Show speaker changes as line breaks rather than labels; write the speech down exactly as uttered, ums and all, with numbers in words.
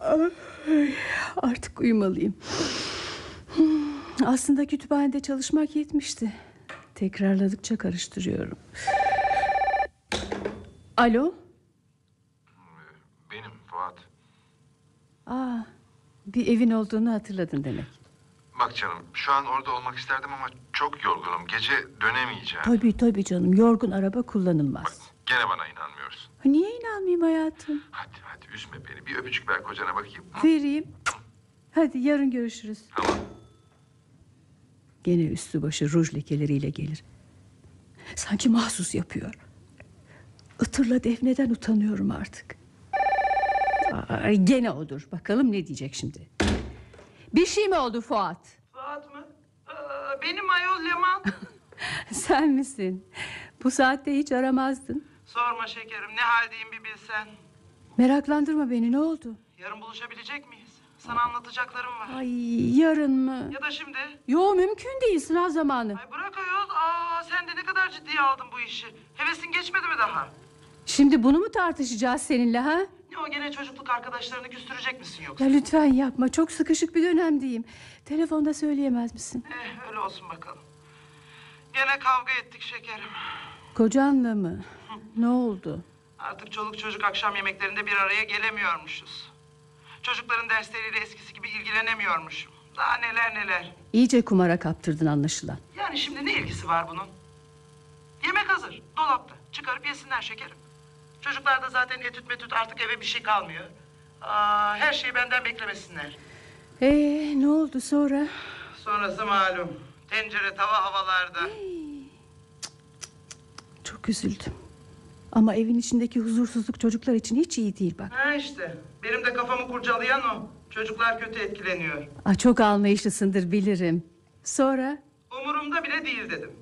Ay, artık uyumalıyım. Hmm, Aslında kütüphanede çalışmak yetmişti. Tekrarladıkça karıştırıyorum. Alo?
Benim Fuat.
Aa, bir evin olduğunu hatırladın demek.
Bak canım, şu an orada olmak isterdim ama çok yorgunum. Gece dönemeyeceğim.
Tabii tabii canım, yorgun araba kullanılmaz.
Gene bana inanmıyorsun.
Niye inanmayayım hayatım?
Hadi hadi üzme beni. Bir öpücük ver kocana bakayım.
Vereyim. Hadi yarın görüşürüz.
Tamam.
Gene üstü başı ruj lekeleriyle gelir. Sanki mahsus yapıyor. Itırla Defne'den utanıyorum artık. Ay, gene odur. Bakalım ne diyecek şimdi. Bir şey mi oldu Fuat?
Fuat mı? Aa, benim ayol Leman.
Sen misin? Bu saatte hiç aramazdın.
Sorma şekerim, ne haldeyim bir bilsen.
Meraklandırma beni, ne oldu?
Yarın buluşabilecek miyiz? Sana anlatacaklarım var.
Ay, yarın mı?
Ya da şimdi.
Yo, mümkün değil, sınav zamanı.
Ay bırak ayol. Aa, sen de ne kadar ciddiye aldın bu işi. Hevesin geçmedi mi daha?
Şimdi bunu mu tartışacağız seninle ha?
Ne o, gene çocukluk arkadaşlarını küstürecek misin yoksa?
Ya lütfen yapma, çok sıkışık bir dönemdeyim. Telefonda söyleyemez misin?
Eh, öyle olsun bakalım. Gene kavga ettik şekerim.
Kocanla mı? Ne oldu?
Artık çoluk çocuk akşam yemeklerinde bir araya gelemiyormuşuz. Çocukların dersleriyle eskisi gibi ilgilenemiyormuşum. Daha neler neler.
İyice kumara kaptırdın anlaşılan.
Yani şimdi ne ilgisi var bunun? Yemek hazır, dolapta. Çıkarıp yesinler şekerim. Çocuklar da zaten etüt metüt, artık eve bir şey kalmıyor. Aa, her şeyi benden beklemesinler.
Ee, ne oldu sonra?
Sonrası malum. Tencere tava havalarda.
Çok üzüldüm. Ama evin içindeki huzursuzluk çocuklar için hiç iyi değil bak.
Ha işte. Benim de kafamı kurcalayan o. Çocuklar kötü etkileniyor.
Aa, çok anlayışlısındır bilirim. Sonra?
Umurumda bile değil dedim.